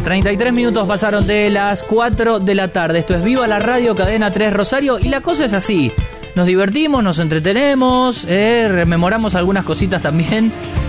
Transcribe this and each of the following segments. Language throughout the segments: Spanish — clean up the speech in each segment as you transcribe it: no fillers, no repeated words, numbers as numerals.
33 minutos pasaron de las 4 de la tarde. Esto es Viva la Radio, Cadena 3 Rosario. Y la cosa es así. Nos divertimos, nos entretenemos, rememoramos algunas cositas también.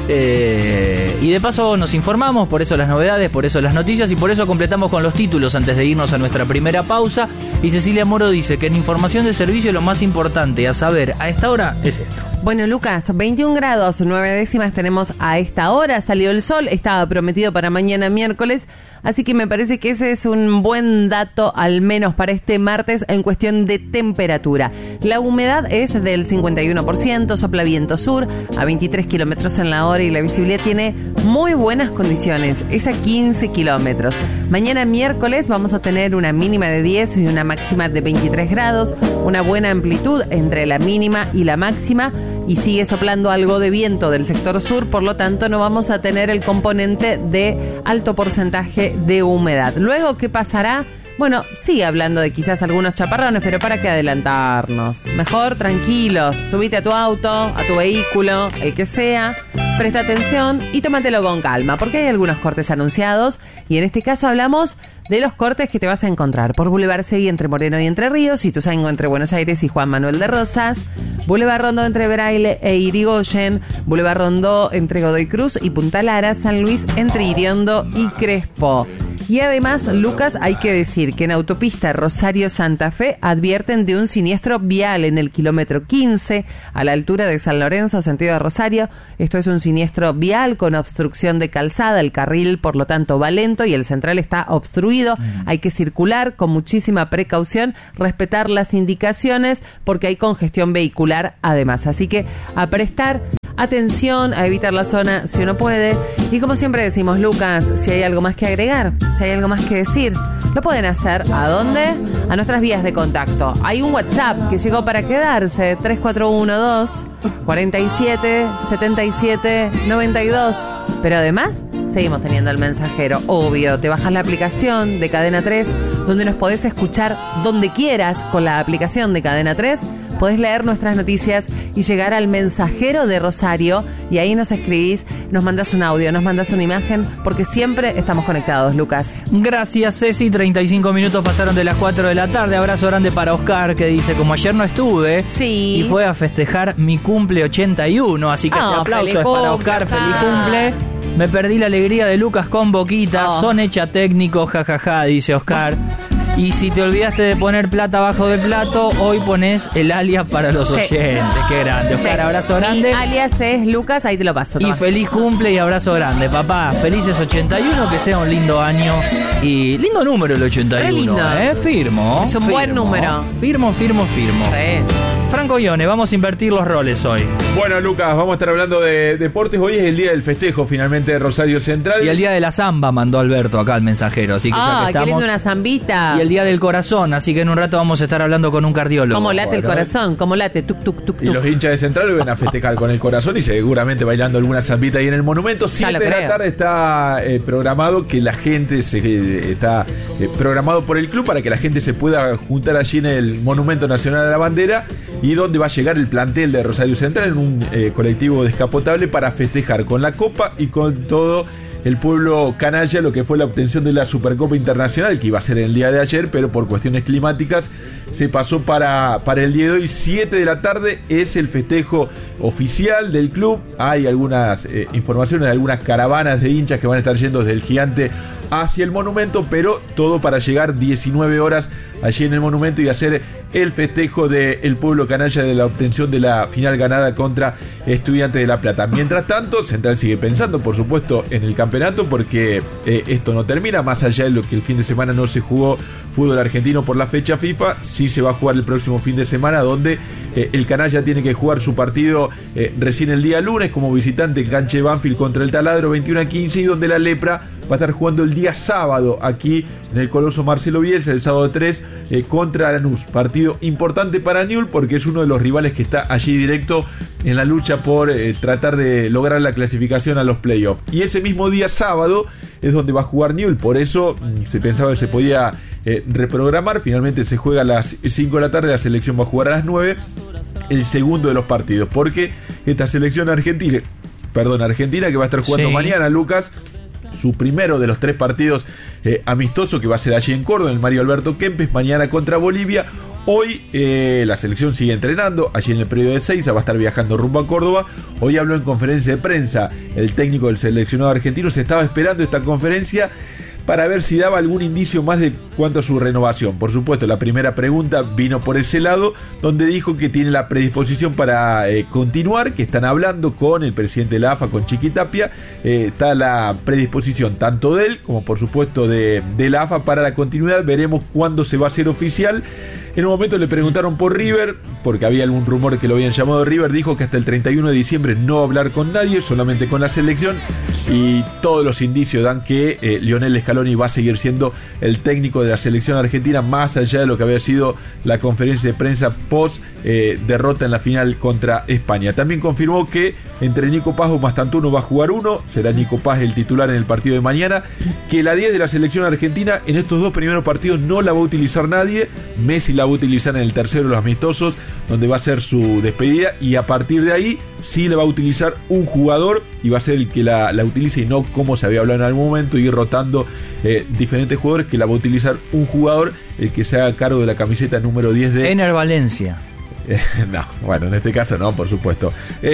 Y de paso nos informamos, por eso las novedades, por eso las noticias y por eso completamos con los títulos antes de irnos a nuestra primera pausa. Y Cecilia Moro dice que en información de servicio lo más importante a saber a esta hora es esto. Bueno, Lucas, 21 grados, 9 décimas tenemos a esta hora, salió el sol, estaba prometido para mañana miércoles, así que me parece que ese es un buen dato, al menos para este martes, en cuestión de temperatura. La humedad es del 51%, sopla viento sur a 23 kilómetros en la hora y la visibilidad tiene muy buenas condiciones, es a 15 kilómetros. Mañana miércoles vamos a tener una mínima de 10 y una máxima de 23 grados, una buena amplitud entre la mínima y la máxima, y sigue soplando algo de viento del sector sur, por lo tanto no vamos a tener el componente de alto porcentaje de humedad. Luego, ¿qué pasará? Bueno, sigue hablando de quizás algunos chaparrones, pero ¿para qué adelantarnos? Mejor tranquilos, subite a tu auto, a tu vehículo, el que sea, presta atención y tómatelo con calma, porque hay algunos cortes anunciados y en este caso hablamos de los cortes que te vas a encontrar por Boulevard Seguí entre Moreno y Entre Ríos, Ituzaingó entre Buenos Aires y Juan Manuel de Rosas, Boulevard Rondó entre Braille e Irigoyen, Boulevard Rondó entre Godoy Cruz y Punta Lara, San Luis entre Iriondo y Crespo. Y además, Lucas, hay que decir que en autopista Rosario-Santa Fe advierten de un siniestro vial en el kilómetro 15 a la altura de San Lorenzo, sentido de Rosario. Esto es un siniestro vial con obstrucción de calzada, el carril por lo tanto va lento y el central está obstruido. Hay que circular con muchísima precaución, respetar las indicaciones porque hay congestión vehicular además. Así que a prestar atención, a evitar la zona si uno puede. Y como siempre decimos, Lucas, si hay algo más que agregar, si hay algo más que decir, lo pueden hacer. ¿A dónde? A nuestras vías de contacto. Hay un WhatsApp que llegó para quedarse, 3412 47 77 92. Pero además, seguimos teniendo el mensajero. Obvio, te bajas la aplicación de Cadena 3, donde nos podés escuchar donde quieras con la aplicación de Cadena 3. Podés leer nuestras noticias y llegar al mensajero de Rosario y ahí nos escribís, nos mandás un audio, nos mandás una imagen, porque siempre estamos conectados, Lucas. Gracias, Ceci. 35 minutos pasaron de las 4 de la tarde. Abrazo grande para Oscar, que dice, como ayer no estuve, sí, y fue a festejar mi cumple 81, así que este aplauso es para Oscar. Feliz cumple. Me perdí la alegría de Lucas con Boquita. Son hecha técnico, jajaja, dice Oscar. Y si te olvidaste de poner plata abajo del plato, hoy pones el alias para los oyentes. Qué grande, Oscar, abrazo grande. Mi alias es Lucas, ahí te lo paso. Y feliz cumple y abrazo grande, papá. Felices 81, que sea un lindo año. Y lindo número el 81, re lindo. Firmo. Es un buen número. Firmo. Sí. Franco Ione, vamos a invertir los roles hoy. Bueno, Lucas, vamos a estar hablando de deportes. Hoy es el día del festejo, finalmente, de Rosario Central. Y el día de la zamba, mandó Alberto acá, el mensajero. Así que ya que estamos, qué lindo, una zambita. Y el día del corazón, así que en un rato vamos a estar hablando con un cardiólogo. ¿Cómo late el corazón? ¿Cómo late? Tuc, tuc, tuc, tuc. Y los hinchas de Central van a festejar con el corazón y seguramente bailando alguna zambita ahí en el monumento. 7 de la tarde está programado que la gente está programado por el club para que la gente se pueda juntar allí en el Monumento Nacional a la Bandera, y donde va a llegar el plantel de Rosario Central en un colectivo descapotable para festejar con la Copa y con todo el pueblo canalla lo que fue la obtención de la Supercopa Internacional, que iba a ser el día de ayer, pero por cuestiones climáticas se pasó para el día de hoy. 7 de la tarde es el festejo oficial del club. Hay algunas informaciones de algunas caravanas de hinchas que van a estar yendo desde el Gigante hacia el monumento, pero todo para llegar 19 horas allí en el monumento y hacer el festejo del pueblo canalla de la obtención de la final ganada contra Estudiantes de La Plata. Mientras tanto, Central sigue pensando, por supuesto, en el campeonato, porque esto no termina, más allá de lo que el fin de semana no se jugó fútbol argentino por la fecha FIFA, sí se va a jugar el próximo fin de semana, donde el canalla tiene que jugar su partido recién el día lunes como visitante en cancha de Banfield contra el Taladro 21-15, y donde la Lepra va a estar jugando el día sábado aquí en el Coloso Marcelo Bielsa, el sábado 3, contra Lanús. Partido importante para Newell's porque es uno de los rivales que está allí directo en la lucha por tratar de lograr la clasificación a los playoffs. Y ese mismo día sábado es donde va a jugar Newell's, por eso se pensaba que se podía reprogramar. Finalmente se juega a las 5 de la tarde, la selección va a jugar a las 9, el segundo de los partidos, porque esta selección argentina que va a estar jugando mañana, Lucas, su primero de los 3 partidos amistosos, que va a ser allí en Córdoba, en el Mario Alberto Kempes, mañana contra Bolivia. Hoy la selección sigue entrenando, allí en el predio de Seiza, va a estar viajando rumbo a Córdoba. Hoy habló en conferencia de prensa el técnico del seleccionado argentino. Se estaba esperando esta conferencia para ver si daba algún indicio más de cuanto a su renovación. Por supuesto, la primera pregunta vino por ese lado, donde dijo que tiene la predisposición para continuar, que están hablando con el presidente de la AFA, con Chiqui Tapia. Está la predisposición tanto de él como por supuesto de la AFA para la continuidad. Veremos cuándo se va a hacer oficial. En un momento le preguntaron por River, porque había algún rumor que lo habían llamado River. Dijo que hasta el 31 de diciembre no va a hablar con nadie, solamente con la selección. Y todos los indicios dan que Lionel Scaloni va a seguir siendo el técnico de la selección argentina, más allá de lo que había sido la conferencia de prensa post derrota en la final contra España. También confirmó que entre Nico Paz o Mastantuono va a jugar uno, será Nico Paz el titular en el partido de mañana, que la 10 de la selección argentina en estos 2 primeros partidos no la va a utilizar nadie. Messi la va a utilizar en el tercero de los amistosos, donde va a ser su despedida, y a partir de ahí sí le va a utilizar un jugador y va a ser el que la utilice, y no como se había hablado en algún momento, ir rotando diferentes jugadores, que la va a utilizar un jugador, el que se haga cargo de la camiseta número 10 de Ener Valencia. No, bueno, en este caso no, por supuesto.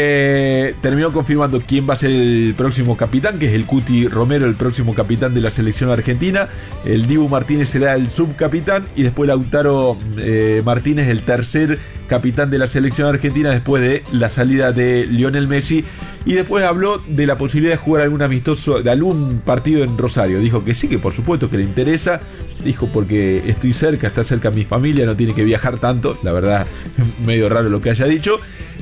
Terminó confirmando quién va a ser el próximo capitán, que es el Cuti Romero, el próximo capitán de la selección argentina. El Dibu Martínez será el subcapitán, y después Lautaro Martínez, el tercer capitán de la selección argentina, después de la salida de Lionel Messi. Y después habló de la posibilidad de jugar algún amistoso, de algún partido en Rosario. Dijo que sí, que por supuesto que le interesa. Dijo, porque estoy cerca, está cerca mi familia, no tiene que viajar tanto. La verdad, medio raro lo que haya dicho.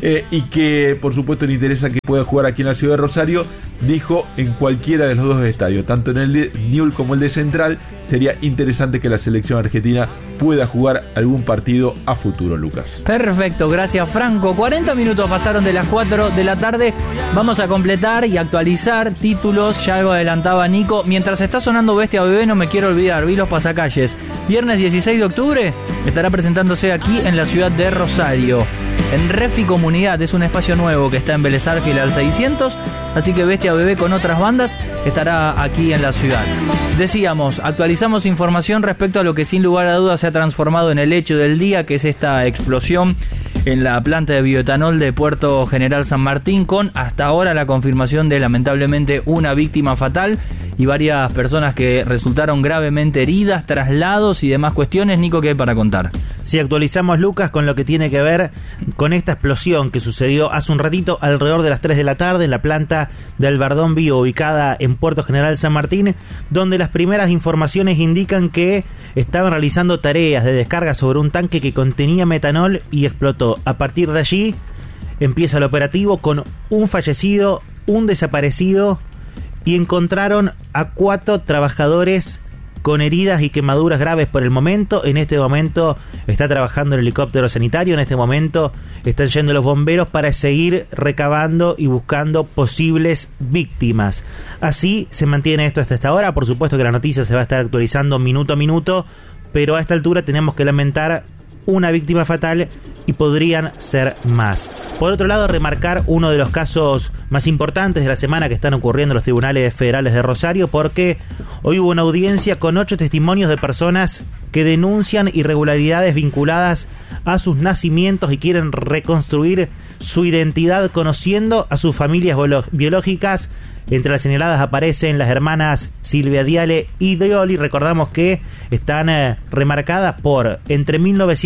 Y que por supuesto le interesa que pueda jugar aquí en la ciudad de Rosario. Dijo, en cualquiera de los 2 estadios, tanto en el de Newell's como el de Central. Sería interesante que la selección argentina pueda jugar algún partido a futuro, Lucas. Perfecto, gracias Franco. 40 minutos pasaron de las 4 de la tarde. Vamos a completar y actualizar títulos. Ya algo adelantaba Nico. Mientras está sonando Bestia Bebé, no me quiero olvidar, vi los pasacalles. Viernes 16 de octubre estará presentándose aquí en la ciudad de Rosario, en Refi Comunidad. Es un espacio nuevo que está en Vélez Arfiel al 600. Así que Bestia Bebé con otras bandas estará aquí en la ciudad. Decíamos, actualizamos información respecto a lo que sin lugar a dudas se ha transformado en el hecho del día, que es esta explosión en la planta de bioetanol de Puerto General San Martín, con hasta ahora la confirmación de lamentablemente una víctima fatal y varias personas que resultaron gravemente heridas, traslados y demás cuestiones. Nico, ¿qué hay para contar? Sí, actualizamos, Lucas, con lo que tiene que ver con esta explosión que sucedió hace un ratito alrededor de las 3 de la tarde en la planta del Bardón Bio, ubicada en Puerto General San Martín, donde las primeras informaciones indican que estaban realizando tareas de descarga sobre un tanque que contenía metanol y explotó. A partir de allí empieza el operativo con un fallecido, un desaparecido, y encontraron a 4 trabajadores con heridas y quemaduras graves por el momento. En este momento está trabajando el helicóptero sanitario, en este momento están yendo los bomberos para seguir recabando y buscando posibles víctimas. Así se mantiene esto hasta esta hora. Por supuesto que la noticia se va a estar actualizando minuto a minuto, pero a esta altura tenemos que lamentar una víctima fatal y podrían ser más. Por otro lado, remarcar uno de los casos más importantes de la semana que están ocurriendo en los tribunales federales de Rosario, porque hoy hubo una audiencia con 8 testimonios de personas que denuncian irregularidades vinculadas a sus nacimientos y quieren reconstruir su identidad conociendo a sus familias biológicas. Entre las señaladas aparecen las hermanas Silvia Diale y Dioli. Recordamos que están remarcadas por, entre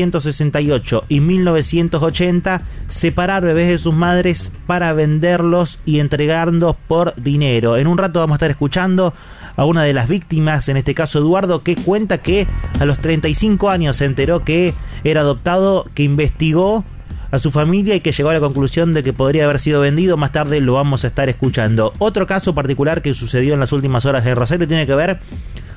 1968 y 1980, separar bebés de sus madres para venderlos y entregarlos por dinero. En un rato vamos a estar escuchando a una de las víctimas, en este caso Eduardo, que cuenta que a los 35 años se enteró que era adoptado, que investigó a su familia y que llegó a la conclusión de que podría haber sido vendido. Más tarde lo vamos a estar escuchando. Otro caso particular que sucedió en las últimas horas de Rosario tiene que ver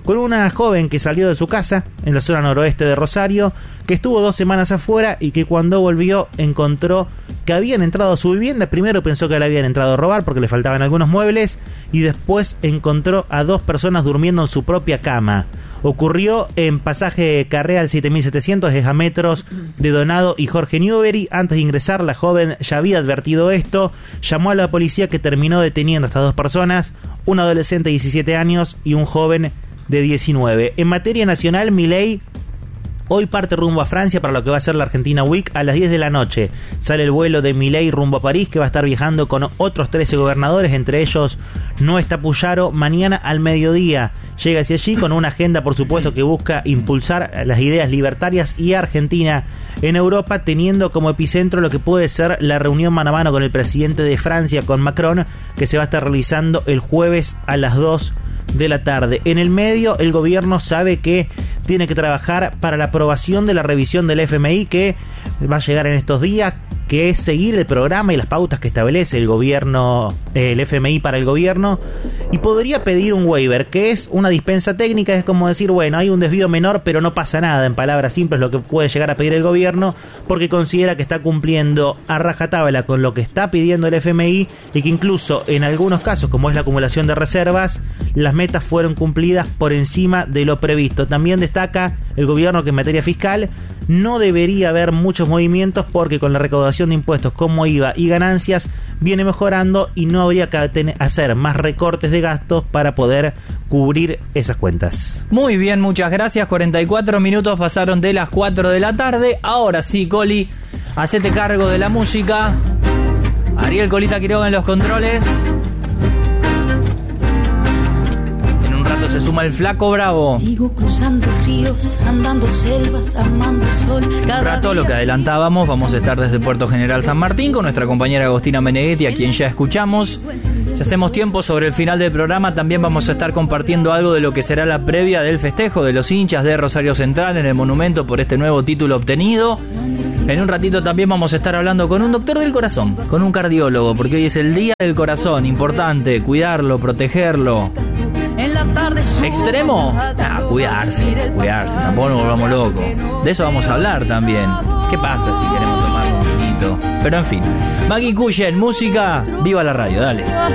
con una joven que salió de su casa en la zona noroeste de Rosario, que estuvo 2 semanas afuera y que cuando volvió encontró que habían entrado a su vivienda. Primero pensó que le habían entrado a robar porque le faltaban algunos muebles y después encontró a 2 personas durmiendo en su propia cama. Ocurrió en Pasaje Carrea al 7700, a metros de Donado y Jorge Newbery. Antes de ingresar, la joven ya había advertido esto, llamó a la policía, que terminó deteniendo a estas 2 personas, un adolescente de 17 años y un joven de 19. En materia nacional, Milei hoy parte rumbo a Francia para lo que va a ser la Argentina Week. A las 10 de la noche sale el vuelo de Milei rumbo a París, que va a estar viajando con otros 13 gobernadores, entre ellos no está Puyaro. Mañana al mediodía llega hacia allí con una agenda, por supuesto, que busca impulsar las ideas libertarias y Argentina en Europa, teniendo como epicentro lo que puede ser la reunión mano a mano con el presidente de Francia, con Macron, que se va a estar realizando el jueves a las 2 de la tarde. En el medio, el gobierno sabe que tiene que trabajar para la aprobación de la revisión del FMI, que va a llegar en estos días, que es seguir el programa y las pautas que establece el gobierno, el FMI para el gobierno, y podría pedir un waiver, que es una dispensa técnica. Es como decir, bueno, hay un desvío menor, pero no pasa nada. En palabras simples, lo que puede llegar a pedir el gobierno, porque considera que está cumpliendo a rajatabla con lo que está pidiendo el FMI, y que incluso en algunos casos, como es la acumulación de reservas, las metas fueron cumplidas por encima de lo previsto. También destaca el gobierno que en materia fiscal no debería haber muchos movimientos, porque con la recaudación de impuestos como IVA y ganancias viene mejorando y no habría que hacer más recortes de gastos para poder cubrir esas cuentas. Muy bien, muchas gracias. 44 minutos pasaron de las 4 de la tarde. Ahora sí, Coli, hacete cargo de la música. Ariel Colita Quiroga en los controles. Se suma el Flaco Bravo. Sigo cruzando ríos, andando selvas, amando el sol. En un rato, lo que adelantábamos, vamos a estar desde Puerto General San Martín con nuestra compañera Agostina Meneghetti, a quien ya escuchamos. Si hacemos tiempo sobre el final del programa, también vamos a estar compartiendo algo de lo que será la previa del festejo de los hinchas de Rosario Central en el Monumento por este nuevo título obtenido. En un ratito también vamos a estar hablando con un doctor del corazón, con un cardiólogo, porque hoy es el Día del Corazón. Importante cuidarlo, protegerlo. ¿Extremo? Cuidarse, tampoco nos volvamos locos. De eso vamos a hablar también. ¿Qué pasa si queremos tomar un vinito? Pero en fin, Maggie Cushen, música, viva la radio, dale.